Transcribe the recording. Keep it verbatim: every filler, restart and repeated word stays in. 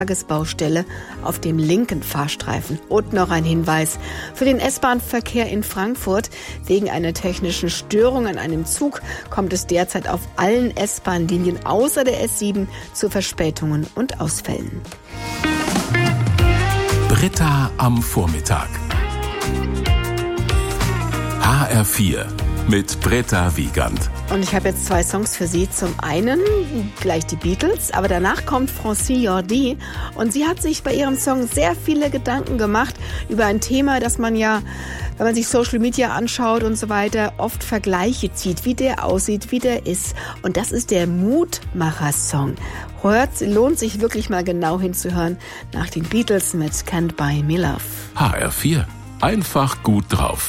Tagesbaustelle auf dem linken Fahrstreifen. Und noch ein Hinweis für den S-Bahn-Verkehr in Frankfurt. Wegen einer technischen Störung an einem Zug kommt es derzeit auf allen S-Bahn-Linien außer der S sieben zu Verspätungen und Ausfällen. Britta am Vormittag. H R vier mit Britta Wiegand. Und ich habe jetzt zwei Songs für Sie. Zum einen gleich die Beatles, aber danach kommt Francine Jordi. Und sie hat sich bei ihrem Song sehr viele Gedanken gemacht über ein Thema, das man ja, wenn man sich Social Media anschaut und so weiter, oft Vergleiche zieht, wie der aussieht, wie der ist. Und das ist der Mutmacher-Song. Hört, lohnt sich wirklich mal genau hinzuhören nach den Beatles mit Can't Buy Me Love. H R vier. Einfach gut drauf.